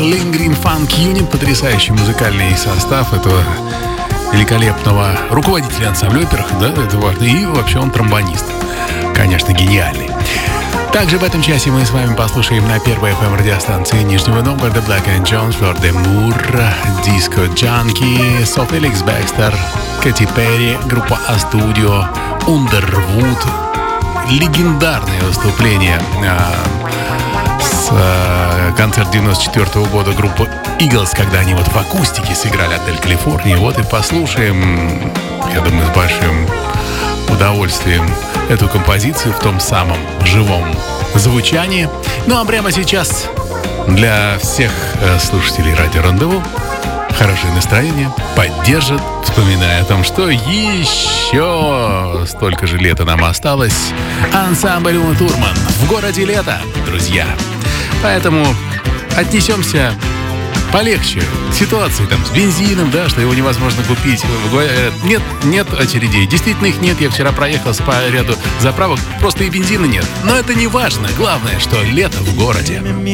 Lingering Funk Unit, потрясающий музыкальный состав этого великолепного руководителя ансамбля, во-первых, да, это важно, и вообще он тромбонист. Конечно, гениальный. Также в этом часе мы с вами послушаем на первой FM радиостанции Нижнего Новгорода Black & Jones, Flor de Mur, Disco Junkie, Феликс Бэкстер, Кэти Перри, группа A-Studio, Underwood. Легендарное выступление с концерта 94 года группы Eagles, когда они вот в акустике сыграли «Отель Калифорния». Вот и послушаем, я думаю, с большим удовольствием эту композицию в том самом живом звучании. Ну а прямо сейчас для всех слушателей радио «Рандеву» хорошее настроение поддержит, вспоминая о том, что еще столько же лета нам осталось. Ансамбль Ума Турман в городе лето, друзья. Поэтому отнесемся полегче ситуации там с бензином, да, что его невозможно купить. Нет очередей. Действительно их нет. Я вчера проехал по ряду заправок, просто и бензина нет. Но это не важно. Главное, что лето в городе.